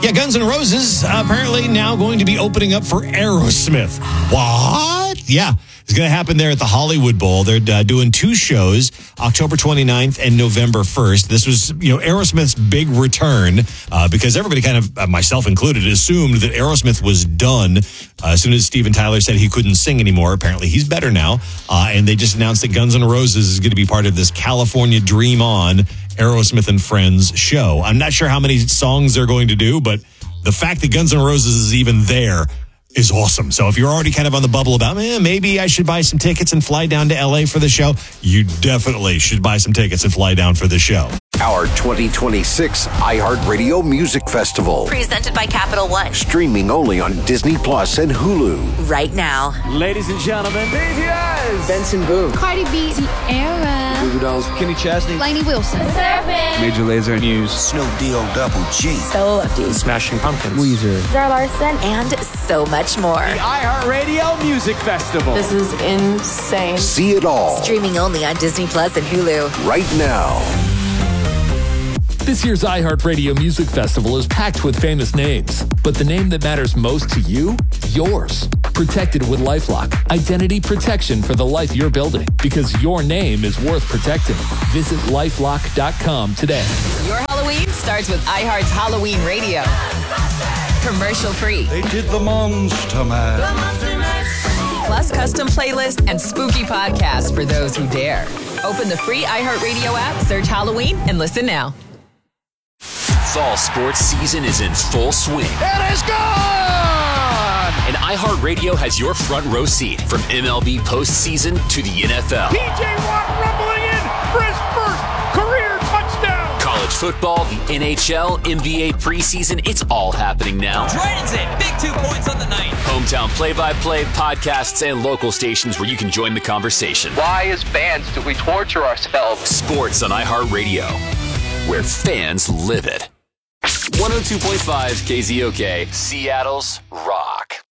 Yeah, Guns N' Roses apparently now going to be opening up for Aerosmith. What? Yeah. It's going to happen there at the Hollywood Bowl. They're doing two shows, October 29th and November 1st. This was, Aerosmith's big return because everybody kind of, myself included, assumed that Aerosmith was done as soon as Steven Tyler said he couldn't sing anymore. Apparently, he's better now. And they just announced that Guns N' Roses is going to be part of this California Dream On Aerosmith and Friends show. I'm not sure how many songs they're going to do, but the fact that Guns N' Roses is even there is awesome. So if you're already kind of on the bubble about, maybe I should buy some tickets and fly down to LA for the show, you definitely should buy some tickets and fly down for the show. Our 2026 iHeartRadio Music Festival. Presented by Capital One. Streaming only on Disney Plus and Hulu. Right now. Ladies and gentlemen, BTS. Benson Boone. Cardi B. Tierra. Goo Goo Dolls. Kenny Chesney. Lainey Wilson. Surfing. Major Lazer. Muse. Snoop Double G. Stella Lefty. Smashing Pumpkins. Weezer. Zara Larson. And so much more. The iHeartRadio Music Festival. This is insane. See it all. Streaming only on Disney Plus and Hulu. Right now. This year's iHeartRadio Music Festival is packed with famous names, but the name that matters most to you, yours. Protected with LifeLock, identity protection for the life you're building, because your name is worth protecting. Visit LifeLock.com today. Your Halloween starts with iHeart's Halloween Radio. Commercial free. They did the Monster Mash. Plus custom playlist and spooky podcasts for those who dare. Open the free iHeartRadio app, search Halloween, and listen now. Fall sports season is in full swing. It is gone! And iHeartRadio has your front row seat from MLB postseason to the NFL. P.J. Watt rumbling in for his first career touchdown. College football, the NHL, NBA preseason, it's all happening now. Dragons in, big 2 points on the night. Hometown play-by-play, podcasts, and local stations where you can join the conversation. Why, as fans, do we torture ourselves? Sports on iHeartRadio, where fans live it. 102.5 KZOK, Seattle's Rock.